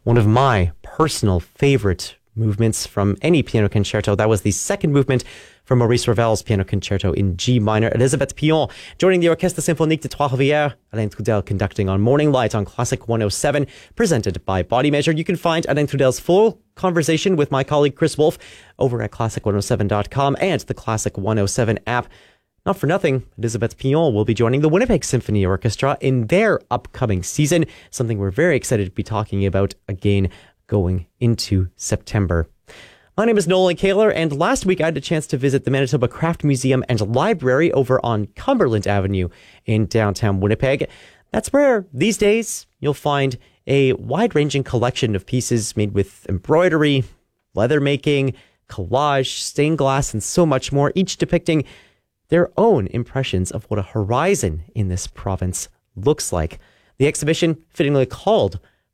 one of my personal favorite movements from any piano concerto. That was the second movement from Maurice Ravel's Piano Concerto in G minor. Elisabeth Pillon joining the Orchestre Symphonique de Trois-Rivières. Alain Trudel conducting on Morning Light on Classic 107, presented by Body Measure. You can find Alain Trudel's full conversation with my colleague Chris Wolf over at classic107.com and the Classic 107 app. Not for nothing, Elisabeth Pillon will be joining the Winnipeg Symphony Orchestra in their upcoming season, something we're very excited to be talking about again going into September. My name is Nolan Kaler, and last week I had a chance to visit the Manitoba Craft Museum and Library over on Cumberland Avenue in downtown Winnipeg. That's where, these days, you'll find a wide-ranging collection of pieces made with embroidery, leather making, collage, stained glass, and so much more, each depicting their own impressions of what a horizon in this province looks like. The exhibition, fittingly called